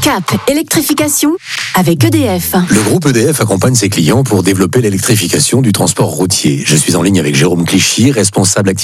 Cap électrification avec EDF. Le groupe EDF accompagne ses clients pour développer l'électrification du transport routier. Je suis en ligne avec Jérôme Clichy, responsable activité